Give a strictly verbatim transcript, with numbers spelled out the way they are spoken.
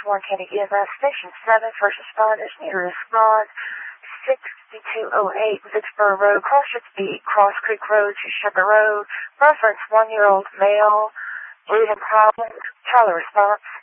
one County E M S, Station seven, first responders, need to respond. sixty-two oh eight Vicksburg Road, Cross Beat, Cross Creek Road to Shepherd Road, reference one-year-old male, breathing problems, Charlie response.